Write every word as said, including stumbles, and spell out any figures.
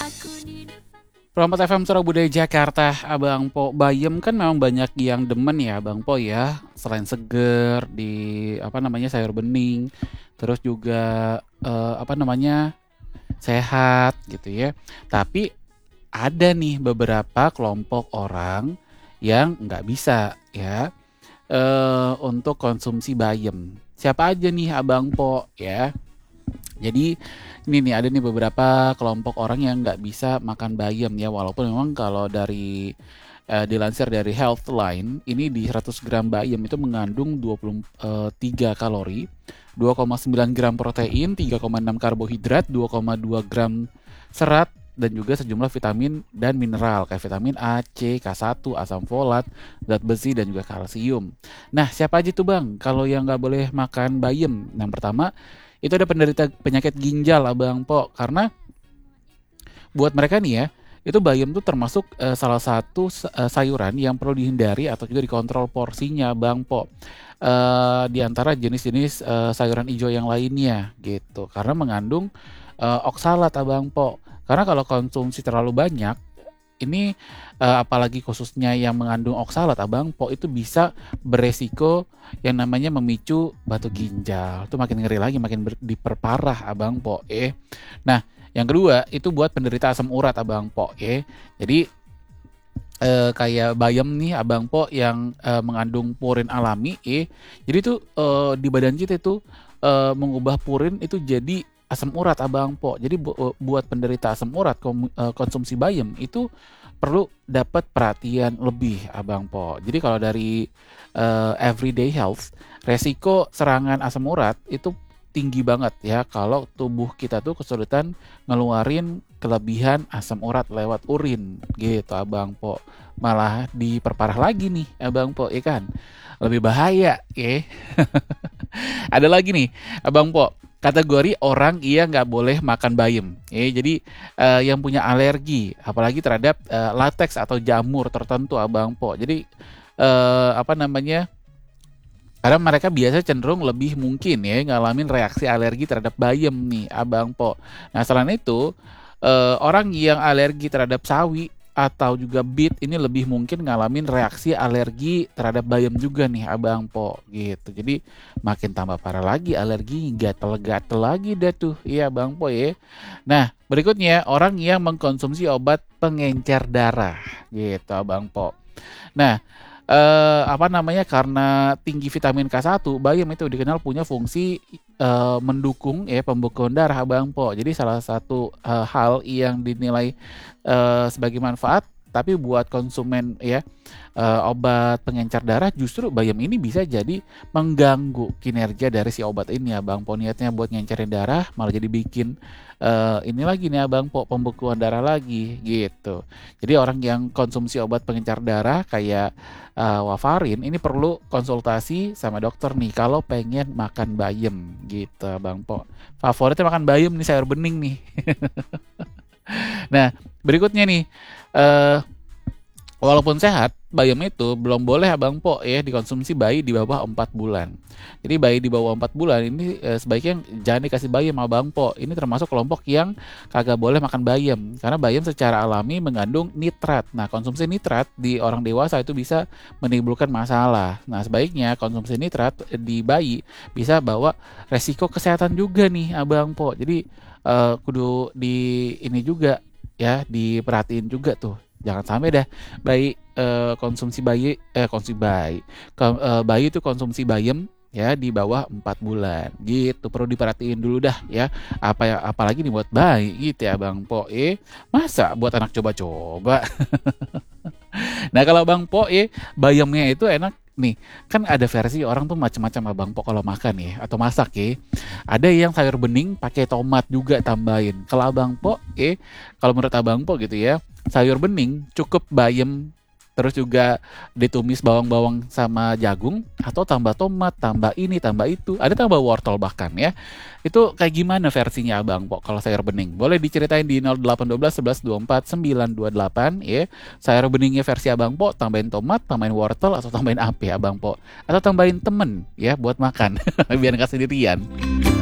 Prompt F M Surau Budaya Jakarta, Abang Po. Bayam kan memang banyak yang demen ya Abang Po ya. Selain seger di apa namanya sayur bening, terus juga eh, apa namanya sehat gitu ya. Tapi ada nih beberapa kelompok orang yang nggak bisa ya eh, untuk konsumsi bayam. Siapa aja nih Abang Po ya? Jadi ini nih ada nih beberapa kelompok orang yang nggak bisa makan bayam ya, walaupun memang kalau dari eh, dilansir dari Healthline ini di seratus gram bayam itu mengandung dua puluh tiga kalori, dua koma sembilan gram protein, tiga koma enam karbohidrat, dua koma dua gram serat dan juga sejumlah vitamin dan mineral kayak vitamin A, C, K satu, asam folat, zat besi dan juga kalsium. Nah, siapa aja tuh Bang kalau yang nggak boleh makan bayam? Yang pertama itu ada penderita penyakit ginjal Abang Po, karena buat mereka nih ya, itu bayam tuh termasuk eh, salah satu eh, sayuran yang perlu dihindari atau juga dikontrol porsinya Bang Po. Eh, di antara jenis-jenis eh, sayuran hijau yang lainnya gitu, karena mengandung eh, oksalat Abang Po. Karena kalau konsumsi terlalu banyak ini eh, apalagi khususnya yang mengandung oksalat Abang Po itu bisa beresiko yang namanya memicu batu ginjal. Itu makin ngeri lagi, makin ber- diperparah Abang Po eh. Nah, yang kedua itu buat penderita asam urat Abang Po eh. Jadi eh, kayak bayam nih Abang Po yang eh, mengandung purin alami eh. Jadi tuh eh, di badan kita itu eh, mengubah purin itu jadi asam urat Abang Po. Jadi bu- buat penderita asam urat kom- eh, konsumsi bayam itu perlu dapat perhatian lebih Abang Po. Jadi kalau dari eh, everyday health, resiko serangan asam urat itu tinggi banget ya kalau tubuh kita tuh kesulitan ngeluarin kelebihan asam urat lewat urin gitu Abang Po. Malah diperparah lagi nih Abang Po, ya kan? Lebih bahaya ya. Ada lagi nih Abang Po, kategori orang yang nggak boleh makan bayam. Ya, jadi eh, yang punya alergi, apalagi terhadap eh, latex atau jamur tertentu, Abang Po. Jadi eh, apa namanya? Karena mereka biasa cenderung lebih mungkin ya ngalamin reaksi alergi terhadap bayam nih, Abang Po. Nah, selain itu eh, orang yang alergi terhadap sawi atau juga beet ini lebih mungkin ngalamin reaksi alergi terhadap bayam juga nih Abang Po gitu. Jadi makin tambah parah lagi alergi, gatel-gatel lagi dah tuh iya Abang Po ya. Nah, berikutnya orang yang mengkonsumsi obat pengencer darah gitu Abang Po. Nah, eh, apa namanya karena tinggi vitamin K satu, bayam itu dikenal punya fungsi eh, mendukung ya pembekuan darah Abang Po. Jadi salah satu eh, hal yang dinilai eh, sebagai manfaat tapi buat konsumen ya eh, obat pengencer darah justru bayam ini bisa jadi mengganggu kinerja dari si obat ini ya Bang Po. Niatnya buat ngencerin darah malah jadi bikin eh, ini lagi nih Abang Po pembekuan darah lagi gitu. Jadi orang yang konsumsi obat pengencer darah kayak eh, warfarin ini perlu konsultasi sama dokter nih kalau pengen makan bayam gitu Bang Po. Favoritnya makan bayam nih sayur bening nih. Nah, berikutnya nih, eh walaupun sehat, bayam itu belum boleh Abang Po ya dikonsumsi bayi di bawah empat bulan. Jadi bayi di bawah empat bulan ini eh, sebaiknya jangan dikasih bayam Abang Po. Ini termasuk kelompok yang kagak boleh makan bayam karena bayam secara alami mengandung nitrat. Nah, konsumsi nitrat di orang dewasa itu bisa menimbulkan masalah. Nah, sebaiknya konsumsi nitrat di bayi bisa bawa resiko kesehatan juga nih Abang Po. Jadi eh, kudu di ini juga ya diperhatiin juga tuh. Jangan sampai dah bayi eh, konsumsi bayi eh konsumsi bayi Ko- eh, bayi itu konsumsi bayam ya di bawah empat bulan gitu perlu diperhatiin dulu dah ya apa ya apalagi nih buat bayi gitu ya Bang Po eh masa buat anak coba-coba. Nah, kalau Bang Po ya bayamnya itu enak nih, kan ada versi orang tuh macam-macam Abang Po kalau makan ya atau masak ya. Ada yang sayur bening pakai tomat juga tambahin. Kalau Abang Po eh kalau menurut Abang Po gitu ya, sayur bening cukup bayam terus juga ditumis bawang-bawang sama jagung atau tambah tomat, tambah ini, tambah itu. Ada tambah wortel bahkan ya. Itu kayak gimana versinya Abang Po kalau sayur bening? Boleh diceritain di nol delapan satu dua satu satu dua empat sembilan dua delapan ya. Sayur beningnya versi Abang Po tambahin tomat, tambahin wortel atau tambahin apa ya Abang Po? Atau tambahin temen ya buat makan biar nggak sendirian.